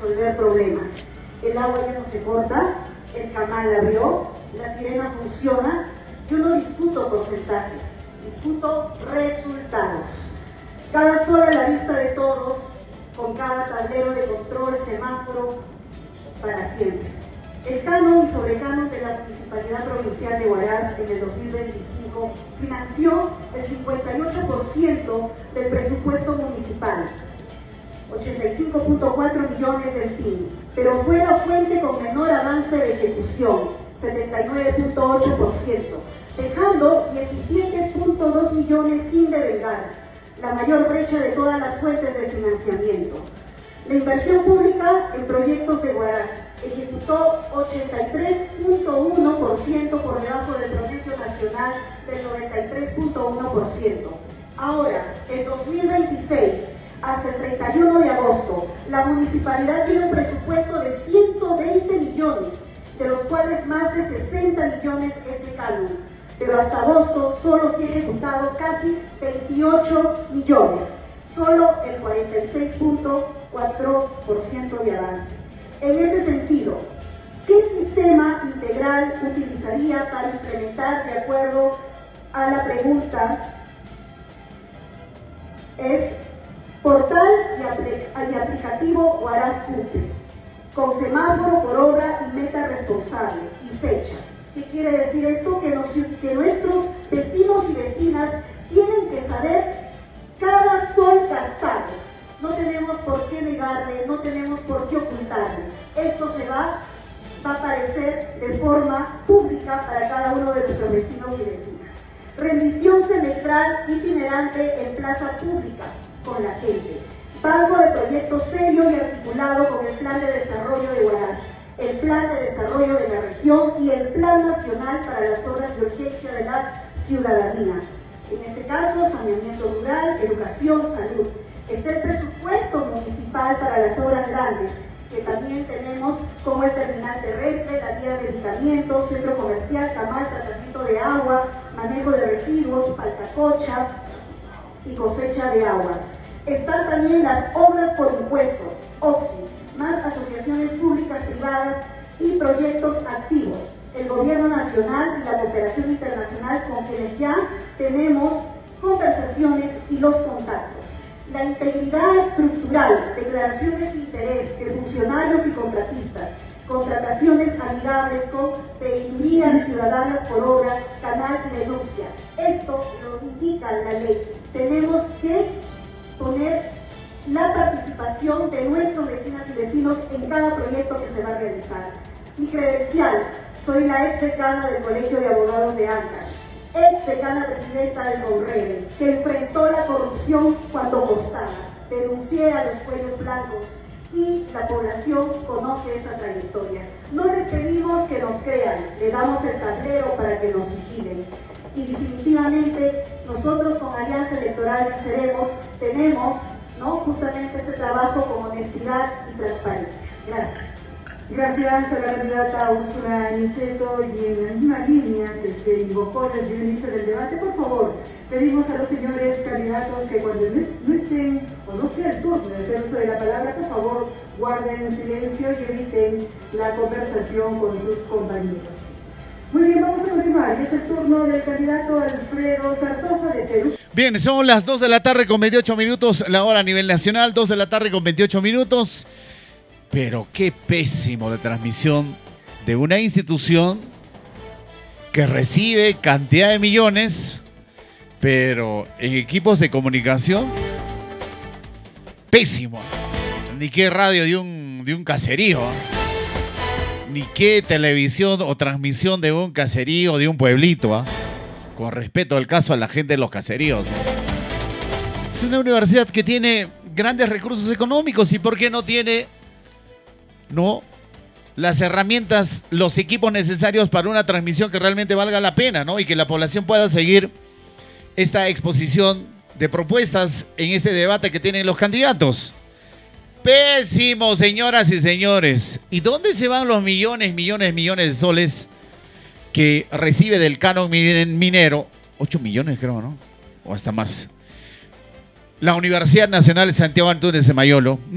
resolver problemas. El agua ya no se corta, el canal abrió, la sirena funciona. Yo no discuto porcentajes, discuto resultados. Cada sol a la vista de todos, con cada tablero de control, semáforo, para siempre. El canon y sobrecanon de la Municipalidad Provincial de Huaraz en el 2025 financió el 58% del presupuesto municipal, 85.4 millones del PIB, pero fue la fuente con menor avance de ejecución, 79.8%, dejando 17.2 millones sin devengar, la mayor brecha de todas las fuentes de financiamiento. La inversión pública en proyectos de Huaraz ejecutó 83.1% por debajo del promedio nacional del 93.1%. Ahora, en 2026, hasta el 31 de agosto, la municipalidad tiene un presupuesto de 120 millones, de los cuales más de 60 millones es de canon. Pero hasta agosto solo se ha ejecutado casi 28 millones, solo el 46.4% de avance. En ese sentido, ¿qué sistema integral utilizaría para implementar, de acuerdo a la pregunta? Es portal y aplicativo Huaraz Cumple, con semáforo por obra y meta responsable y fecha. ¿Qué quiere decir esto? Que nuestros vecinos y vecinas tienen que saber cada sol gastado. No tenemos por qué negarle, no tenemos por qué ocultarle. Esto va a aparecer de forma pública para cada uno de nuestros vecinos y vecinas. Rendición semestral itinerante en plaza pública con la gente. Banco de proyectos serio y articulado con el Plan de Desarrollo de Huaraz, el Plan de Desarrollo de la región y el Plan Nacional para las Obras de Urgencia de la Ciudadanía. En este caso, saneamiento rural, educación, salud. Está el presupuesto municipal para las obras grandes, que también tenemos como el terminal terrestre, la vía de evitamiento, centro comercial, camal, tratamiento de agua, manejo de residuos, palcacocha y cosecha de agua. Están también las obras por impuesto, OXIS, más asociaciones públicas, privadas y proyectos activos. El gobierno nacional y la cooperación internacional con quienes ya tenemos conversaciones y los contactos. La integridad estructural, declaraciones de interés de funcionarios y contratistas, contrataciones amigables con pedidurías ciudadanas por obra, canal y denuncia. Esto lo indica la ley. Tenemos que poner la participación de nuestros vecinas y vecinos en cada proyecto que se va a realizar. Mi credencial: soy la ex decana del Colegio de Abogados de Ancash, ex decana presidenta del CONREDE, que enfrentó la corrupción cuando costaba. Denuncié a los cuellos blancos y la población conoce esa trayectoria. No les pedimos que nos crean, le damos el tablero para que nos vigilen. Y definitivamente nosotros con Alianza Electoral Venceremos tenemos, ¿no?, justamente este trabajo con honestidad y transparencia. Gracias. Gracias a la candidata Úrsula Niceto, y en la misma línea que se invocó desde el inicio del debate, por favor, pedimos a los señores candidatos que cuando no estén o no sea el turno de hacer uso de la palabra, por favor, guarden silencio y eviten la conversación con sus compañeros. Muy bien, vamos a continuar. Es el turno del candidato Alfredo Zarzosa de Perú. Bien, son las 2 de la tarde con 28 minutos, la hora a nivel nacional, 2 de la tarde con 28 minutos. Pero qué pésimo de transmisión de una institución que recibe cantidad de millones, pero en equipos de comunicación, pésimo. Ni qué radio de un caserío, ni qué televisión o transmisión de un caserío, de un pueblito, con respeto al caso a la gente de los caseríos. Es una universidad que tiene grandes recursos económicos, y ¿por qué no tiene las herramientas, los equipos necesarios para una transmisión que realmente valga la pena, ¿no? Y que la población pueda seguir esta exposición de propuestas en este debate que tienen los candidatos? Pésimo, señoras y señores. ¿Y dónde se van los millones de soles que recibe del canon minero? 8 millones creo, ¿no? O hasta más. La Universidad Nacional de Santiago Antúnez de Mayolo.